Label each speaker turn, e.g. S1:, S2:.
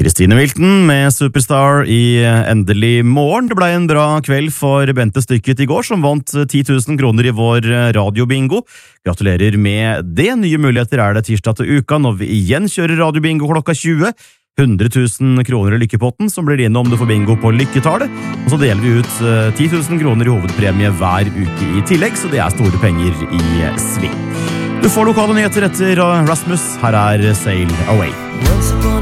S1: Kristine Wilton med Superstar i Endelig morgen. Det ble en bra kveld for Bente Stykket i går, som vant 10 000 kroner i vår radiobingo. Gratulerer med det. Nye muligheter er det tirsdag til uka når vi igjen kjører radiobingo klokka 20. 100 000 kroner i lykkepotten, som blir inn om du får bingo på lykketallet. Og så deler vi ut 10 000 kroner i hovedpremie hver uke i tillegg, så det er store penger i sving. Du får lokale nyheter etter Rasmus. Her er Sail Away.
S2: Once upon